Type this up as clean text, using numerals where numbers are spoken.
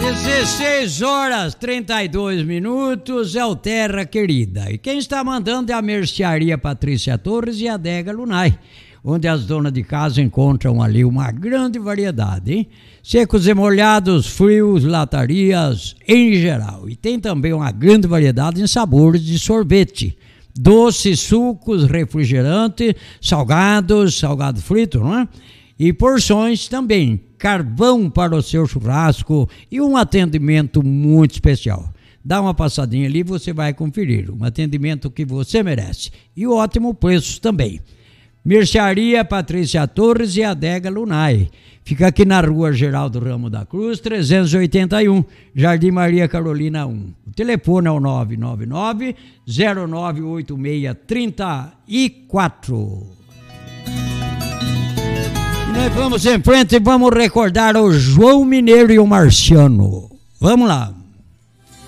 16 horas 32 minutos é o Terra Querida. E quem está mandando é a Mercearia Patrícia Torres e a Adega Lunay, onde as donas de casa encontram ali uma grande variedade, hein? Secos e molhados, frios, latarias em geral. E tem também uma grande variedade em sabores de sorvete, doces, sucos, refrigerante, salgados, salgado frito, não é? E porções também, carvão para o seu churrasco e um atendimento muito especial. Dá uma passadinha ali, você vai conferir. Um atendimento que você merece. E ótimo preço também. Mercearia Patrícia Torres e Adega Lunay. Fica aqui na Rua Geraldo Ramos da Cruz, 381, Jardim Maria Carolina 1. O telefone é o 999-098634. Nós vamos em frente e vamos recordar o João Mineiro e o Marciano. Vamos lá.